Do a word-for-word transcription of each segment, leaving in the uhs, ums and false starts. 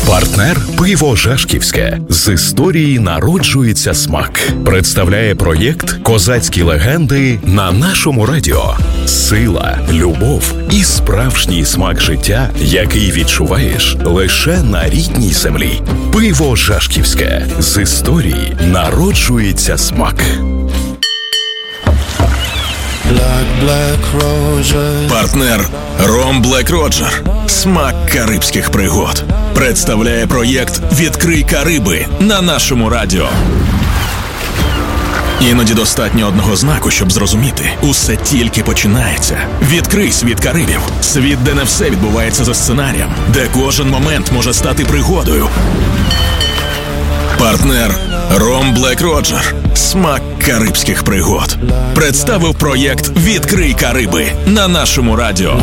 Партнер «Пиво Жашківське». З історії народжується смак. Представляє проєкт «Козацькі легенди» на нашому радіо. Сила, любов і справжній смак життя, який відчуваєш лише на рідній землі. «Пиво Жашківське». З історії народжується смак. Партнер Ром Блек Роджер. Смак карибських пригод. Представляє проєкт «Відкрий Кариби» на нашому радіо. Іноді достатньо одного знаку, щоб зрозуміти. Усе тільки починається. Відкрий світ Карибів. Світ, де не все відбувається за сценарієм. Де кожен момент може стати пригодою. Партнер Ром Блек Роджер. Смак карибських пригод. Представив проєкт «Відкрий Кариби» на нашому радіо.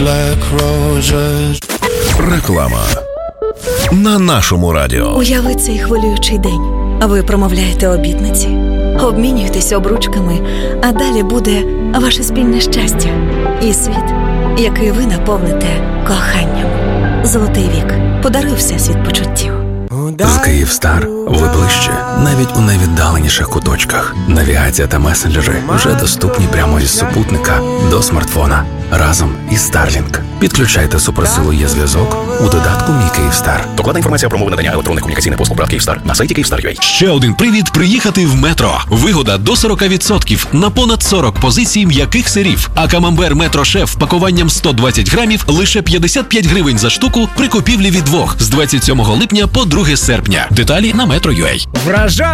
Реклама на нашому радіо. Уяви цей хвилюючий день. Ви промовляєте обітниці, обмінюєтесь обручками, а далі буде ваше спільне щастя і світ, який ви наповните коханням. Золотий вік. Подаруй всесвіт почуттів. З Київстар ви ближче, навіть у найвіддаленіших куточках. Навігація та месенджери вже доступні прямо із супутника до смартфона разом із Starlink. Підключайте суперсилу є зв'язок у додатку «Мій Київстар». Докладна інформація про умови надання електронних комунікаційних послуг ПРАТ Київстар на сайті Київстар.ua. Ще один привід приїхати в метро. Вигода до сорок відсотків на понад сорок позицій м'яких сирів. А камамбер Метро Шеф пакуванням сто двадцять грамів лише п'ятдесят п'ять гривень за штуку при купівлі від двох з двадцять сьомого липня по друге серпня. Деталі на метро крапка ю а.